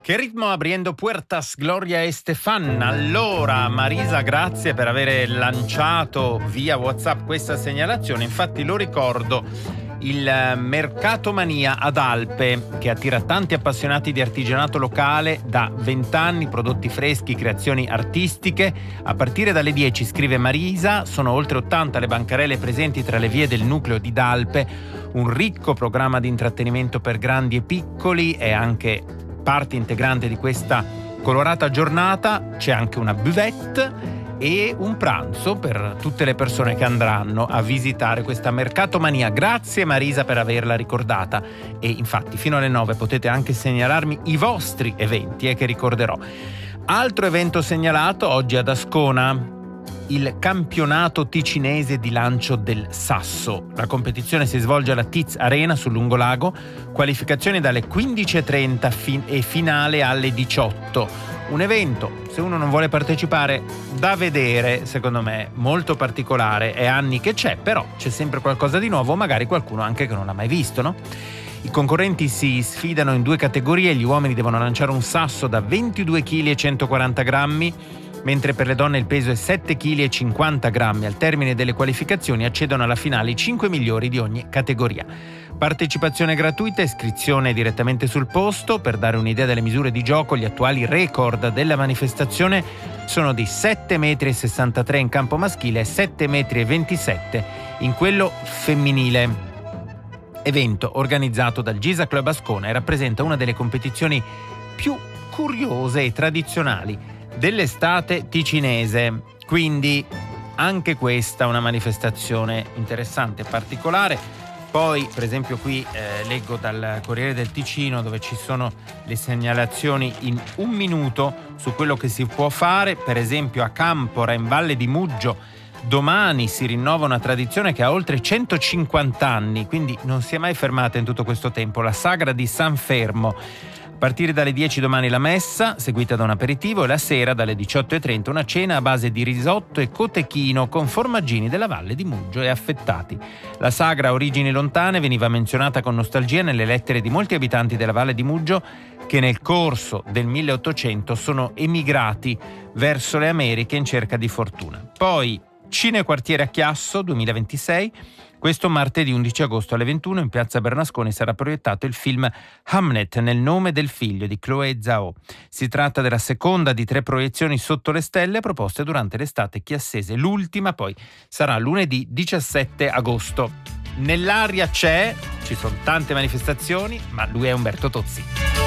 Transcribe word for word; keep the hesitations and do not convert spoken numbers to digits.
Che ritmo abriendo puertas, Gloria Estefan. Allora, Marisa, grazie per aver lanciato via WhatsApp questa segnalazione. Infatti lo ricordo, il Mercatomania ad Alpe, che attira tanti appassionati di artigianato locale da vent'anni, prodotti freschi, creazioni artistiche. A partire dalle dieci, scrive Marisa, sono oltre ottanta le bancarelle presenti tra le vie del nucleo di Dalpe, un ricco programma di intrattenimento per grandi e piccoli e anche parte integrante di questa colorata giornata. C'è anche una buvette e un pranzo per tutte le persone che andranno a visitare questa Mercatomania. Grazie Marisa per averla ricordata, e infatti fino alle nove potete anche segnalarmi i vostri eventi eh, che ricorderò. Altro evento segnalato oggi ad Ascona, il campionato ticinese di lancio del sasso. La competizione si svolge alla Tiz Arena sul Lungolago, qualificazioni dalle quindici e trenta fin- e finale alle diciotto. Un evento, se uno non vuole partecipare, da vedere, secondo me, molto particolare. È anni che c'è, però c'è sempre qualcosa di nuovo, magari qualcuno anche che non l'ha mai visto, no? I concorrenti si sfidano in due categorie. Gli uomini devono lanciare un sasso da ventidue chili e centoquaranta grammi, mentre per le donne il peso è sette chili e cinquanta grammi. Al termine delle qualificazioni accedono alla finale i cinque migliori di ogni categoria. Partecipazione gratuita, iscrizione direttamente sul posto. Per dare un'idea delle misure di gioco, gli attuali record della manifestazione sono di sette virgola sessantatré metri in campo maschile e sette virgola ventisette metri in quello femminile. Evento organizzato dal Gisa Club Ascona e rappresenta una delle competizioni più curiose e tradizionali dell'estate ticinese, quindi anche questa una manifestazione interessante e particolare. Poi per esempio qui eh, leggo dal Corriere del Ticino, dove ci sono le segnalazioni in un minuto su quello che si può fare. Per esempio a Campora, in Valle di Muggio, domani si rinnova una tradizione che ha oltre centocinquanta anni, quindi non si è mai fermata in tutto questo tempo, la sagra di San Fermo. A partire dalle dieci domani la messa, seguita da un aperitivo, e la sera dalle diciotto e trenta una cena a base di risotto e cotechino con formaggini della Valle di Muggio e affettati. La sagra ha origini lontane, veniva menzionata con nostalgia nelle lettere di molti abitanti della Valle di Muggio che nel corso del milleottocento sono emigrati verso le Americhe in cerca di fortuna. Poi Cinequartiere a Chiasso duemilaventisei. Questo martedì undici agosto alle ventuno in piazza Bernasconi sarà proiettato il film Hamnet nel nome del figlio di Chloé Zhao. Si tratta della seconda di tre proiezioni sotto le stelle proposte durante l'estate chiassese. L'ultima poi sarà lunedì diciassette agosto. Nell'aria c'è, ci sono tante manifestazioni, ma lui è Umberto Tozzi.